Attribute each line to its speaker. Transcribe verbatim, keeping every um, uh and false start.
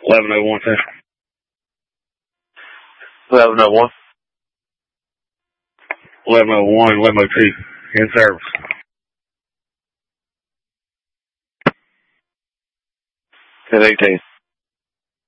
Speaker 1: eleven oh one, sir.
Speaker 2: eleven oh one.
Speaker 1: eleven oh one, eleven oh two, in service.
Speaker 2: ten eighteen.